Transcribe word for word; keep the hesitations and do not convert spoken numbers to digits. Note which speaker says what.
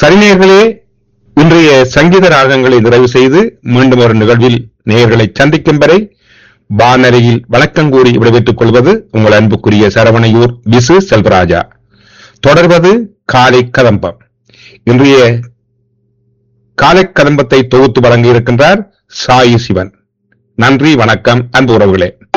Speaker 1: சரி நேயர்களே, இன்றைய சங்கீத ராகங்களை நிறைவு செய்து மீண்டும் ஒரு நிகழ்வில் நேயர்களை சந்திக்கும் வரை வானரையில் வணக்கம் கூறி விடைபெற்றுக் கொள்வது உங்கள் அன்புக்குரிய சரவணையூர் விசு செல்வராஜா. தொடர்வது காலை கதம்பம். இன்றைய காலை கதம்பத்தை தொகுத்து வழங்க இருக்கின்றார் சாயி சிவன். நன்றி, வணக்கம் அன்பு உறவுகளே.